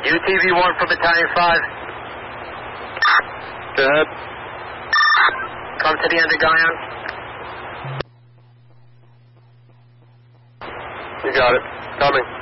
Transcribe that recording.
UTV-1 from Battalion 5. Go ahead. Come to the end of Guyan. You got it. Coming.